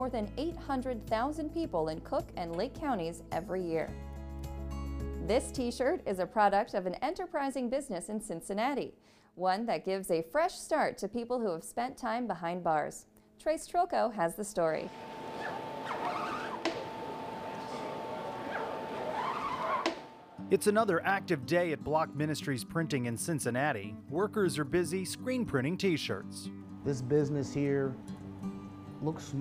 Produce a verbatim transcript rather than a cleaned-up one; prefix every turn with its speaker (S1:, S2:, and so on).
S1: more than eight hundred thousand people in Cook and Lake counties every year. This t-shirt is a product of an enterprising business in Cincinnati, one that gives a fresh start to people who have spent time behind bars. Trace Trilko has the story.
S2: It's another active day at Block Ministries Printing in Cincinnati. Workers are busy screen printing t-shirts.
S3: This business here looks